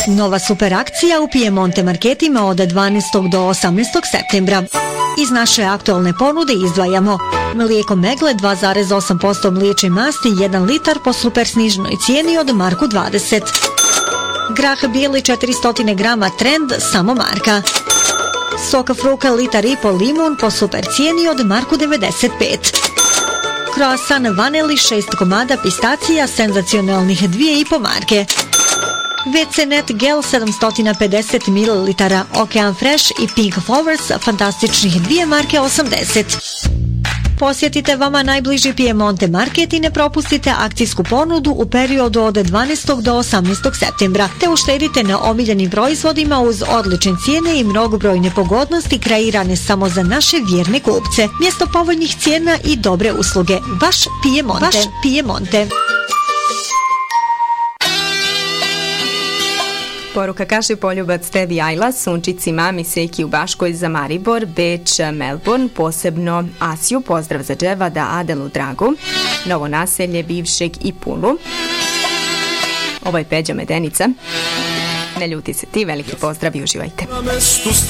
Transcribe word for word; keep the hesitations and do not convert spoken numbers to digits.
Nova super akcija u Piemonte marketima od dvanaestog do osamnaestog septembra. Iz naše aktualne ponude izdvajamo mlijeko Megle dva zarez osam posto mliječne masti jedan litar po super sniženoj cijeni od marku dvadeset. Grah bijeli četiristo grama Trend samo marka. Soka fruka litar i pol limun po super cijeni od marku devedeset pet. Croissant vanili šest komada pistacija senzacionalnih dvije i po marke. ve ce Net gel sedamsto pedeset mililitara, Okean Fresh i Pink Flowers fantastičnih dvije marke osamdeset. Posjetite vama najbliži Piemonte market i ne propustite akcijsku ponudu u periodu od dvanaestog do osamnaestog septembra, te uštedite na omiljenim proizvodima uz odlične cijene i mnogobrojne pogodnosti kreirane samo za naše vjerne kupce. Mjesto povoljnih cijena i dobre usluge. Vaš Piemonte. Vaš Piemonte. Poruka kaže poljubac tebi Ajla, Sunčici, mami, Seki u Baškoj za Maribor, Beč, Melbourne, posebno Asiju, pozdrav za Dževada, Adelu, Dragu, Novo naselje, bivšeg i Pulu. Ovo je Peđa Medenica. Ne ljuti se ti, veliki pozdrav i uživajte.